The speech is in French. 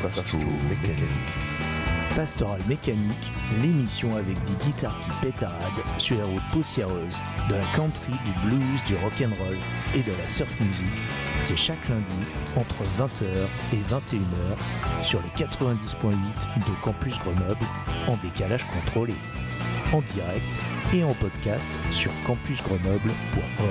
Pastoral Mécanique, l'émission avec des guitares qui pétaradent sur les routes poussiéreuses, de la country, du blues, du rock'n'roll et de la surf music. C'est chaque lundi entre 20h et 21h sur les 90.8 de Campus Grenoble en décalage contrôlé. En direct et en podcast sur campusgrenoble.org.